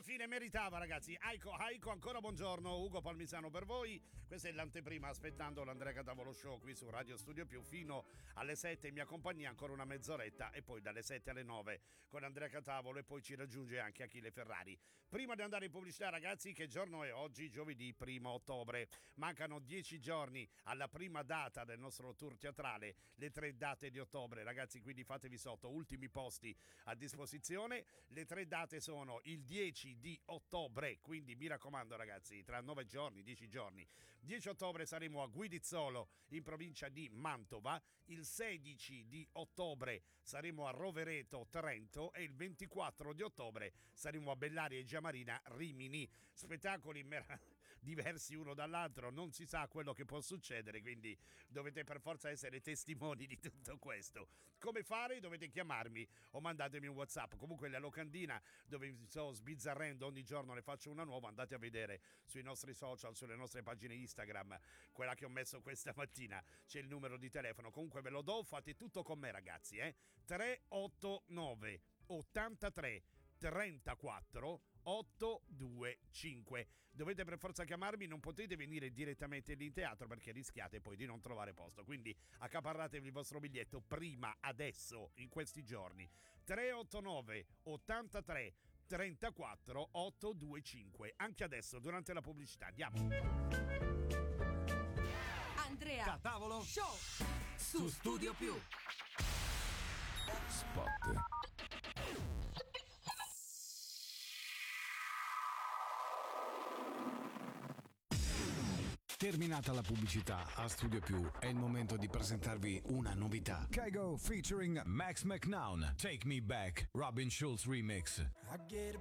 alla fine meritava, ragazzi. Aiko, ancora buongiorno. Ugo Palmisano per voi. Questa è l'anteprima, aspettando l'Andrea Catavolo Show qui su Radio Studio Più fino alle 7 in mia compagnia, ancora una mezz'oretta, e poi dalle 7 alle 9 con Andrea Catavolo, e poi ci raggiunge anche Achille Ferrari. Prima di andare in pubblicità, ragazzi, che giorno è oggi? Giovedì 1 ottobre. Mancano 10 giorni alla prima data del nostro tour teatrale, le 3 date di ottobre, ragazzi, quindi fatevi sotto, ultimi posti a disposizione. Le 3 date sono il 10 di ottobre, quindi mi raccomando, ragazzi, tra 9 giorni, 10 giorni. 10 ottobre saremo a Guidizzolo in provincia di Mantova, il 16 di ottobre saremo a Rovereto, Trento, e il 24 di ottobre saremo a Bellaria e Giamarina, Rimini. Spettacoli diversi uno dall'altro, non si sa quello che può succedere, quindi dovete per forza essere testimoni di tutto questo. Come fare? Dovete chiamarmi o mandatemi un WhatsApp. Comunque la locandina dove mi sto sbizzarrendo ogni giorno, ne faccio una nuova, andate a vedere sui nostri social, sulle nostre pagine Instagram, quella che ho messo questa mattina, c'è il numero di telefono. Comunque ve lo do, fate tutto con me, ragazzi, 389 83 34 825. Dovete per forza chiamarmi, non potete venire direttamente lì in teatro perché rischiate poi di non trovare posto, quindi accaparratevi il vostro biglietto prima, adesso, in questi giorni. 389 83 34 825. Anche adesso, durante la pubblicità, andiamo. Andrea Catavolo Show su Studio Più. Spot. Terminata la pubblicità, a Studio Più è il momento di presentarvi una novità. Kygo featuring Max McNown, Take Me Back, Robin Schulz remix. I get